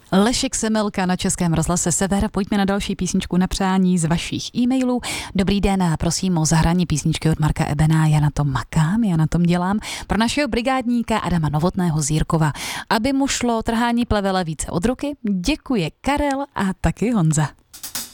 Lešek Semilka na Českém rozhlase Sever. Pojďme na další písničku na přání z vašich e-mailů. Dobrý den, prosím o zahrání písničky od Marka Ebena. Já na tom makám, já na tom dělám. Pro našeho brigádníka Adama Novotného z Jirkova. Aby mu šlo trhání plevele více od ruky, děkuje Karel a taky Honza.